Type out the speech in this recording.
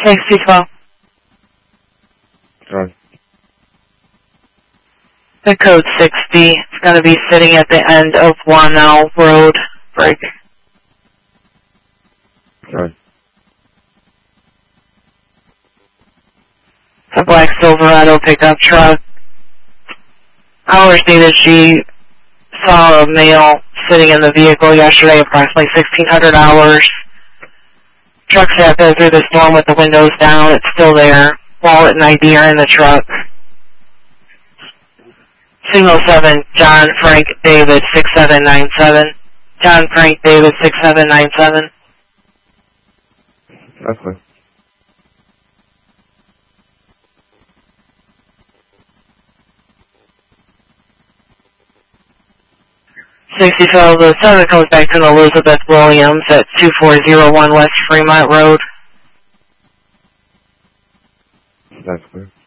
6012. Sorry. The code 60. It's going to be sitting at the end of Warnell Road. Break. Sorry. A black Silverado pickup truck. Hours stated she saw a male sitting in the vehicle yesterday, approximately 1600 hours. Truck sat there through the storm with the windows down. It's still there. Wallet and ID are in the truck. Signal 7, John Frank David 6797. John Frank David 6797. That's fine. The 7 comes back to Elizabeth Williams at 2401 West Fremont Road. That's clear.